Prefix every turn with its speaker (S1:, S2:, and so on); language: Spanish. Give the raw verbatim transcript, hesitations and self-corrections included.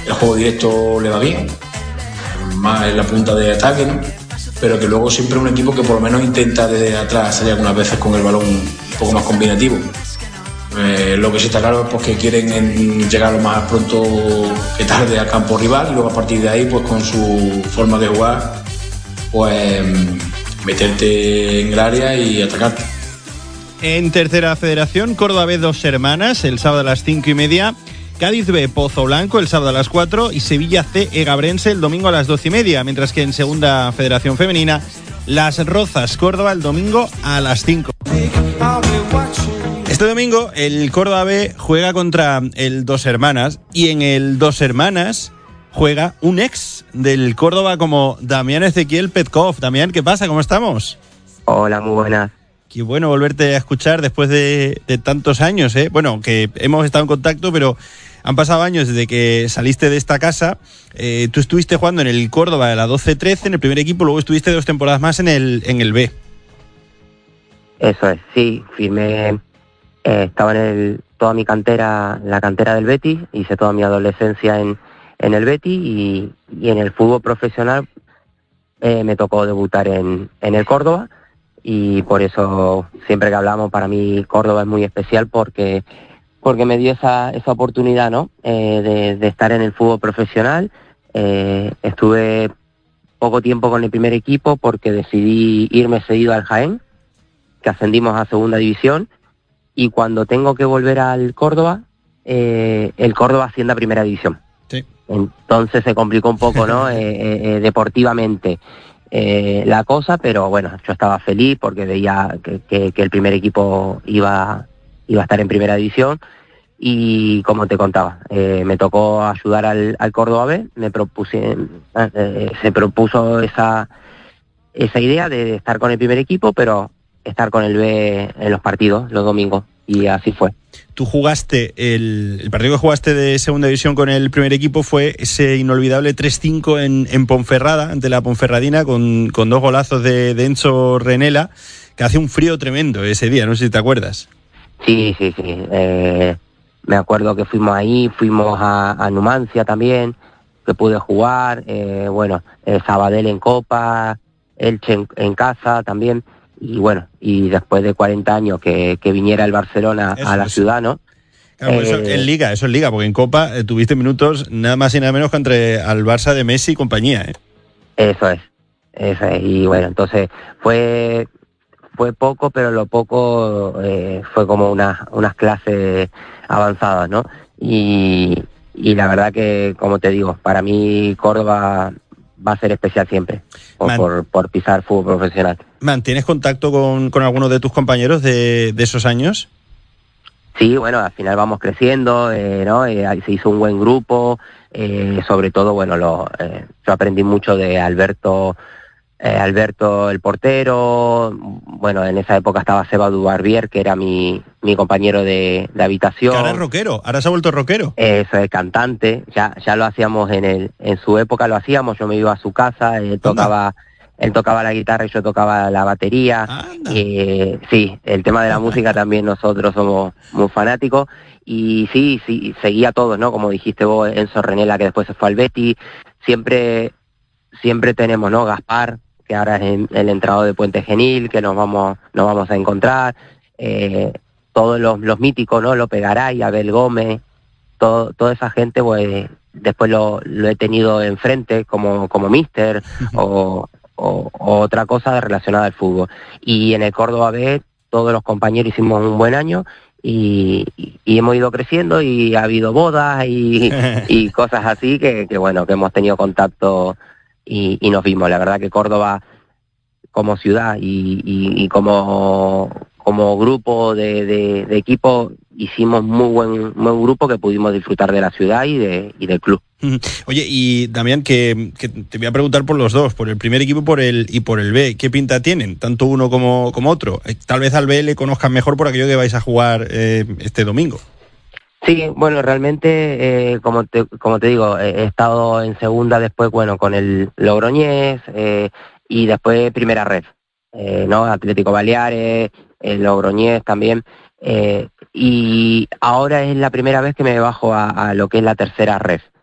S1: el juego directo le va bien, más en la punta de ataque, ¿no? Pero que luego siempre es un equipo que por lo menos intenta desde atrás salir algunas veces con el balón un poco más combinativo. Eh, lo que sí está claro es pues, que quieren en, llegar lo más pronto que tarde al campo rival y luego a partir de ahí, pues con su forma de jugar, pues meterte en el área y atacarte.
S2: En tercera federación, Córdoba B Dos Hermanas, el sábado a las cinco y media, Cádiz B Pozo Blanco el sábado a las cuatro y Sevilla C Egabrense el domingo a las doce y media, mientras que en segunda federación femenina, Las Rozas Córdoba el domingo a las cinco. Este domingo el Córdoba B juega contra el Dos Hermanas y en el Dos Hermanas juega un ex del Córdoba como Damián Ezequiel Petkov. Damián, ¿qué pasa? ¿Cómo estamos?
S3: Hola, muy buenas.
S2: Qué bueno volverte a escuchar después de, de tantos años, ¿eh? Bueno, que hemos estado en contacto, pero han pasado años desde que saliste de esta casa. Eh, tú estuviste jugando en el Córdoba de la doce trece, en el primer equipo, luego estuviste dos temporadas más en el, en el B.
S3: Eso es, sí, firmé... Eh, estaba en el, toda mi cantera, la cantera del Betis, hice toda mi adolescencia en, en el Betis y, y en el fútbol profesional eh, me tocó debutar en, en el Córdoba y por eso siempre que hablamos para mí Córdoba es muy especial porque, porque me dio esa, esa oportunidad, ¿no? Eh, de, de estar en el fútbol profesional. Eh, estuve poco tiempo con el primer equipo porque decidí irme cedido al Jaén, que ascendimos a segunda división. Y cuando tengo que volver al Córdoba, eh, el Córdoba asciende a primera división.
S2: Sí.
S3: Entonces se complicó un poco, ¿no? eh, eh, deportivamente eh, la cosa, pero bueno, yo estaba feliz porque veía que, que, que el primer equipo iba, iba a estar en primera división. Y como te contaba, eh, me tocó ayudar al, al Córdoba B, me propuse, eh, se propuso esa, esa idea de estar con el primer equipo, pero estar con el B en los partidos, los domingos, y así fue.
S2: Tú jugaste, el, el partido que jugaste de segunda división con el primer equipo fue ese inolvidable tres cinco en, en Ponferrada, ante la Ponferradina, con, con dos golazos de, de Enzo Renela, que hace un frío tremendo ese día, no sé si te acuerdas.
S3: Sí, sí, sí. Eh, me acuerdo que fuimos ahí, fuimos a, a Numancia también, que pude jugar, eh, bueno, eh, Sabadell en Copa, Elche en, en casa también. Y bueno, y después de cuarenta años que, que viniera el Barcelona eso, a la eso. ciudad, ¿no?
S2: Claro, eh, eso en Liga, eso en Liga, porque en Copa eh, tuviste minutos nada más y nada menos que entre al Barça de Messi y compañía, ¿eh?
S3: Eso es, eso es, y bueno, entonces fue fue poco, pero lo poco eh, fue como unas unas clases avanzadas, ¿no? Y, y la verdad que, como te digo, para mí Córdoba va a ser especial siempre, por, por, por pisar fútbol profesional.
S2: ¿Mantienes contacto con, con algunos de tus compañeros de, de esos años?
S3: Sí, bueno, al final vamos creciendo, eh, ¿no? Eh, se hizo un buen grupo, eh, sobre todo, bueno, lo, eh, yo aprendí mucho de Alberto, eh, Alberto el portero, bueno, en esa época estaba Seba Dubarbier, que era mi, mi compañero de, de habitación.
S2: Que ahora es rockero, ahora se ha vuelto rockero.
S3: Eso es, cantante, ya ya lo hacíamos en el en su época, lo hacíamos, yo me iba a su casa, él tocaba, él tocaba la guitarra y yo tocaba la batería. Eh, sí, el tema de la música también nosotros somos muy fanáticos. Y sí, sí, seguía a todos, ¿no? Como dijiste vos, Enzo Renela, que después se fue al Betis, siempre, siempre tenemos, ¿no? Gaspar, que ahora es el entrenador de Puente Genil, que nos vamos, nos vamos a encontrar, eh, todos los, los míticos, ¿no? López Garay, Abel Gómez, todo, toda esa gente, pues después lo, lo he tenido enfrente como, como míster o, o, o otra cosa relacionada al fútbol. Y en el Córdoba B, todos los compañeros hicimos un buen año y, y, y hemos ido creciendo y ha habido bodas y, y cosas así que, que, bueno, que hemos tenido contacto y, y nos vimos. La verdad que Córdoba como ciudad y, y, y como, como grupo de, de, de equipo hicimos muy buen, muy buen grupo que pudimos disfrutar de la ciudad y, de, y del club.
S2: Oye, y Damián, que, que te voy a preguntar por los dos, por el primer equipo por el, y por el B. ¿Qué pinta tienen, tanto uno como, como otro? Tal vez al B le conozcan mejor por aquello que vais a jugar eh, este domingo.
S3: Sí, bueno, realmente, eh, como te como te digo, he estado en segunda después, bueno, con el Logroñés eh, y después primera red, eh, ¿no? Atlético Baleares, el Logroñés también, eh, y ahora es la primera vez que me bajo a, a lo que es la tercera red.